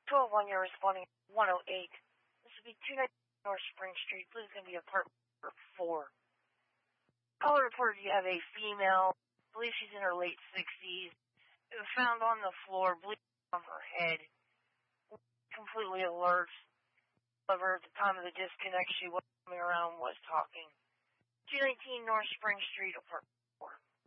12-1, you're responding 108. This would be 290 North Spring Street. This is going to be apartment number 4. Caller reported you have a female. I believe she's in her late 60s. It was found on the floor, bleeding from her head. Completely alert. However, at the time of the disconnect, she wasn't coming around, was talking. 219 North Spring Street, apartment